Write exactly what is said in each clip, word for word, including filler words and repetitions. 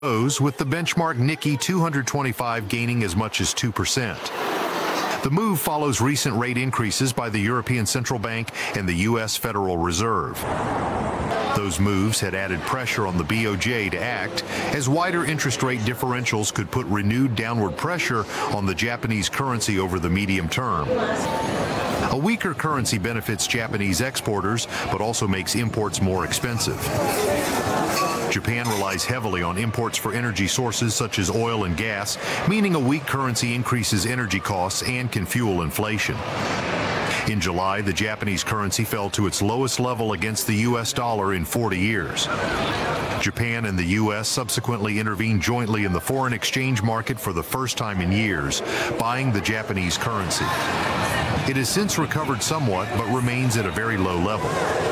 with the benchmark Nikkei two twenty-five gaining as much as two percent. The move follows recent rate increases by the European Central Bank and the U S Federal Reserve. Those moves had added pressure on the B O J to act, as wider interest rate differentials could put renewed downward pressure on the Japanese currency over the medium term. A weaker currency benefits Japanese exporters, but also makes imports more expensive. Japan relies heavily on imports for energy sources such as oil and gas, meaning a weak currency increases energy costs and can fuel inflation. In July, the Japanese currency fell to its lowest level against the U S dollar in forty years. Japan and the U S subsequently intervened jointly in the foreign exchange market for the first time in years, buying the Japanese currency. It has since recovered somewhat, but remains at a very low level.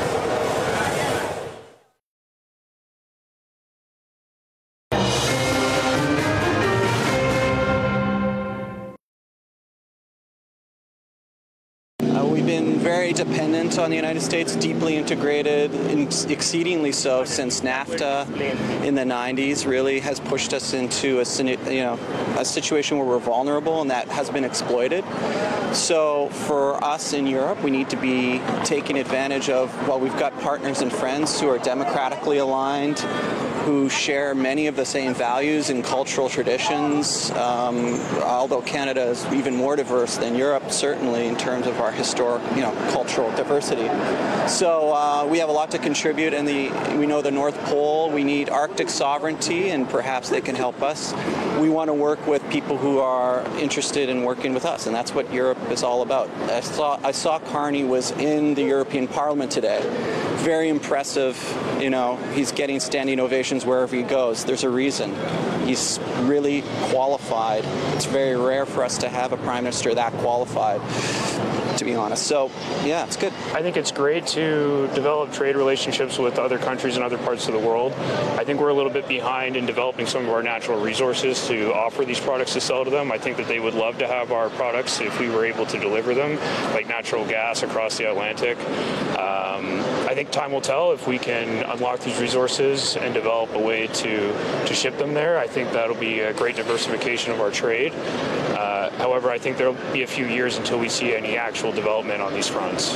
We've been very dependent on the United States, deeply integrated, exceedingly so since NAFTA in the nineties really has pushed us into a, you know, a situation where we're vulnerable, and that has been exploited. So for us in Europe, we need to be taking advantage of, well, we've got partners and friends who are democratically aligned, who share many of the same values and cultural traditions, um, although Canada is even more diverse than Europe, certainly in terms of our historic, you know, cultural diversity. So uh, we have a lot to contribute, and the we know the North Pole, we need Arctic sovereignty, and perhaps they can help us. We want to work with people who are interested in working with us, and that's what Europe is all about. I saw, I saw Carney was in the European Parliament today. Very impressive, you know, he's getting standing ovations wherever he goes. There's a reason. He's really qualified. It's very rare for us to have a prime minister that qualified, to be honest. So, yeah, it's good. I think it's great to develop trade relationships with other countries in other parts of the world. I think we're a little bit behind in developing some of our natural resources to offer these products to sell to them. I think that they would love to have our products if we were able to deliver them, like natural gas across the Atlantic. Um, I think time will tell if we can unlock these resources and develop a way to, to ship them there. I think that'll be a great diversification of our trade. Uh, however, I think there'll be a few years until we see any actual development on these fronts.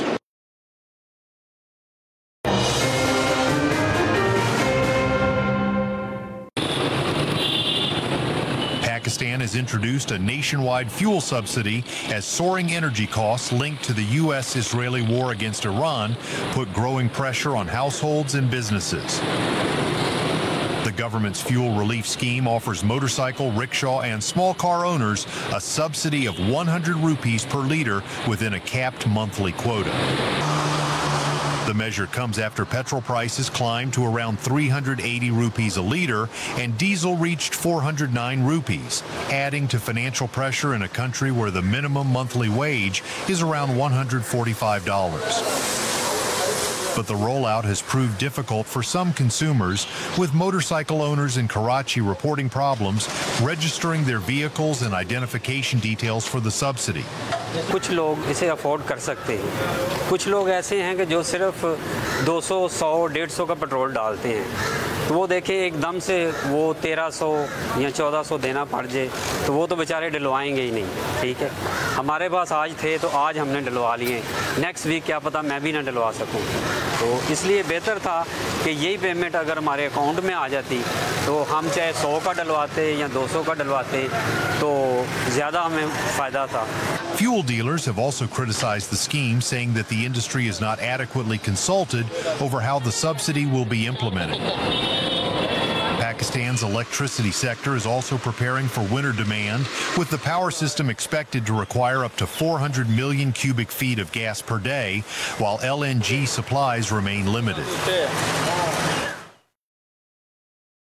Pakistan has introduced a nationwide fuel subsidy as soaring energy costs linked to the U S-Israeli war against Iran put growing pressure on households and businesses. The government's fuel relief scheme offers motorcycle, rickshaw, and small car owners a subsidy of one hundred rupees per liter within a capped monthly quota. The measure comes after petrol prices climbed to around three hundred eighty rupees a liter and diesel reached four hundred nine rupees, adding to financial pressure in a country where the minimum monthly wage is around one hundred forty-five dollars. But the rollout has proved difficult for some consumers, with motorcycle owners in Karachi reporting problems registering their vehicles and identification details for the subsidy. कुछ लोग इसे afford कर सकते हैं, कुछ लोग ऐसे हैं कि जो सिर्फ दो सौ, सौ, डेढ़ सौ का पेट्रोल डालते हैं, तो वो देखें एकदम से वो तेरह सौ या चौदह सौ देना पड़ जाए, तो वो तो बेचारे डलवाएंगे ही नहीं, ठीक है। हमारे पास आज थे तो आज हमने डलवा लिए, नेक्स्ट वीक क्या पता मैं भी ना डलवा सकूं, तो इसलिए बेहतर था कि यही पेमेंट अगर हमारे अकाउंट में आ जाती तो हम चाहे सौ का डलवाते या दो सौ का डलवाते तो ज़्यादा हमें फ़ायदा था। Fuel dealers have also criticized the scheme, saying that the industry is not adequately consulted over how the subsidy will be implemented. Pakistan's electricity sector is also preparing for winter demand, with the power system expected to require up to four hundred million cubic feet of gas per day, while L N G supplies remain limited.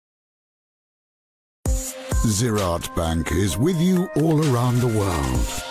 Ziraat Bank is with you all around the world.